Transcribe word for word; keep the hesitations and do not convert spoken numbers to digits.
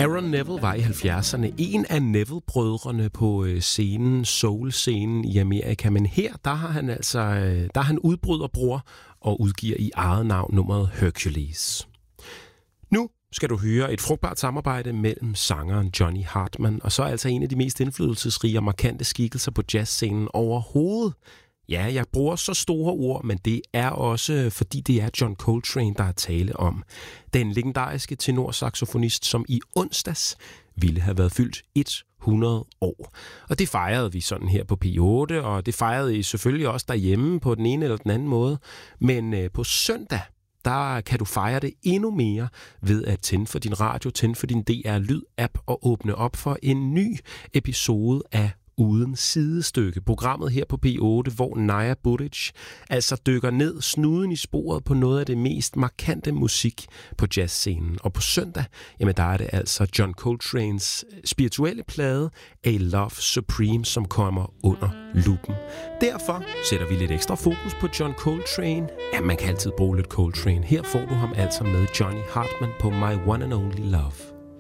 Aaron Neville var i halvfjerdserne en af Neville-brødrene på scenen, soul-scenen i Amerika, men her der har han altså der er han udbryderbror og udgiver i eget navn nummeret Hercules. Nu skal du høre et frugtbart samarbejde mellem sangeren Johnny Hartman og så altså en af de mest indflydelsesrige og markante skikkelser på jazzscenen overhovedet. Ja, jeg bruger så store ord, men det er også, fordi det er John Coltrane, der er tale om. Den legendariske tenorsaxofonist, som i onsdags ville have været fyldt hundrede år. Og det fejrede vi sådan her på P otte, og det fejrede I selvfølgelig også derhjemme på den ene eller den anden måde. Men øh, på søndag, der kan du fejre det endnu mere ved at tænde for din radio, tænde for din D R Lyd-app og åbne op for en ny episode af Uden sidestykke. Programmet her på P otte, hvor Naya Buric altså dykker ned snuden i sporet på noget af det mest markante musik på jazzscenen. Og på søndag, jamen der er det altså John Coltranes spirituelle plade A Love Supreme, som kommer under lupen. Derfor sætter vi lidt ekstra fokus på John Coltrane. Ja, man kan altid bruge lidt Coltrane. Her får du ham altså med Johnny Hartman på My One and Only Love.